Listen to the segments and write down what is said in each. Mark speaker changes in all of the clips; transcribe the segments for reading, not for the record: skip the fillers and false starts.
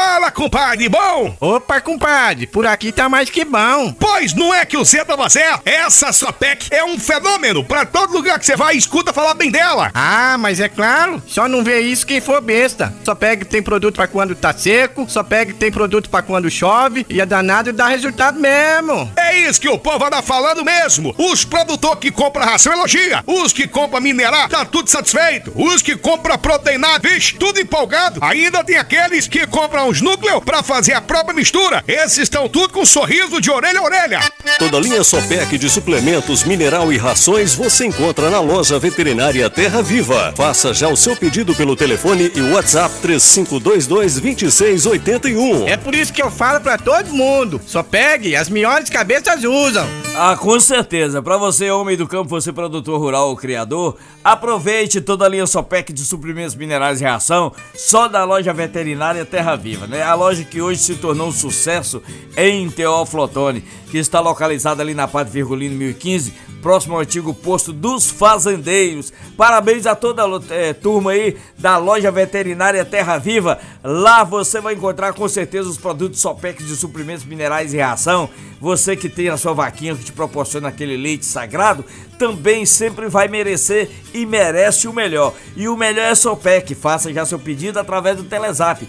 Speaker 1: Fala, compadre, bom?
Speaker 2: Opa, compadre, por aqui tá mais que bom.
Speaker 1: Pois não é que o Zé tava certo? Essa Sopec é um fenômeno. Pra todo lugar que você vai, escuta falar bem dela.
Speaker 2: Ah, mas é claro, só não vê isso quem for besta. Sopec tem produto pra quando tá seco, Sopec tem produto pra quando chove, e é danado e dá resultado mesmo.
Speaker 1: É isso que o povo anda falando mesmo. Os produtores que compram ração elogia. Os que compram minerar, tá tudo satisfeito. Os que compram proteinado, vixe, tudo empolgado. Ainda tem aqueles que compram os núcleos pra fazer a própria mistura. Esses estão tudo com um sorriso de orelha a orelha.
Speaker 3: Toda a linha Sopec de suplementos, mineral e rações você encontra na loja veterinária Terra Viva. Faça já o seu pedido pelo telefone e WhatsApp 3522-2681.
Speaker 2: É por isso que eu falo pra todo mundo, Sopec, as melhores cabeças usam.
Speaker 4: Ah, com certeza. Para você, homem do campo, você produtor rural ou criador, aproveite toda a linha Sopec de suprimentos minerais e ração só da loja veterinária Terra Viva, né? A loja que hoje se tornou um sucesso em Teófilo Otoni, que está localizada ali na Padre Virgulino 1015, próximo ao antigo posto dos fazendeiros. Parabéns a toda a turma aí da loja veterinária Terra Viva. Lá você vai encontrar com certeza os produtos Sopec de suprimentos minerais e ração. Você que tem a sua vaquinha que te proporciona aquele leite sagrado, também sempre vai merecer e merece o melhor. E o melhor é Sopec. Faça já seu pedido através do Telezap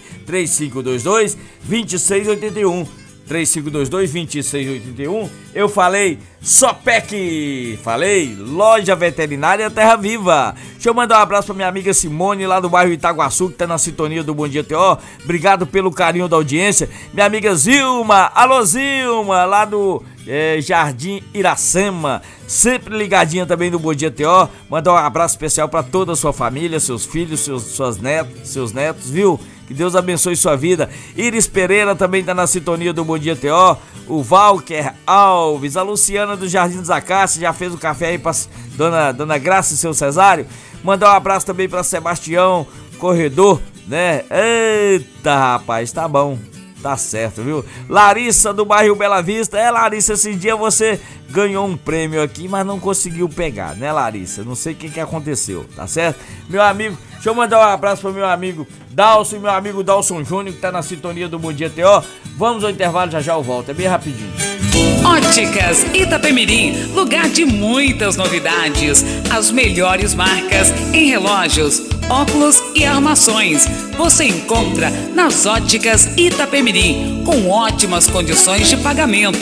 Speaker 4: 3522-2681. 3522-2681. Eu falei Sopec, falei Loja Veterinária Terra Viva. Deixa eu mandar um abraço pra minha amiga Simone lá do bairro Itaguaçu, que tá na sintonia do Bom Dia T.O. Obrigado pelo carinho da audiência. Minha amiga Zilma, alô Zilma, lá do Jardim Iracema, sempre ligadinha também do Bom Dia T.O. Mandar um abraço especial pra toda a sua família, seus filhos, seus netos, viu? Que Deus abençoe sua vida. Iris Pereira também tá na sintonia do Bom Dia T.O. O Walker Alves, a Luciana do Jardim dos Acácias já fez o café aí pra Dona Graça e seu Cesário. Mandar um abraço também pra Sebastião Corredor, né? Eita, rapaz, tá bom. Tá certo, viu? Larissa do bairro Bela Vista. Larissa, esse dia você ganhou um prêmio aqui, mas não conseguiu pegar, né, Larissa? Não sei o que aconteceu, tá certo? Meu amigo, deixa eu mandar um abraço pro meu amigo Dalson e meu amigo Dalson Júnior, que tá na sintonia do Bom Dia T.O. Vamos ao intervalo, já eu volto, é bem rapidinho.
Speaker 5: Óticas Itapemirim, lugar de muitas novidades. As melhores marcas em relógios, óculos e armações. Você encontra nas Óticas Itapemirim, com ótimas condições de pagamento.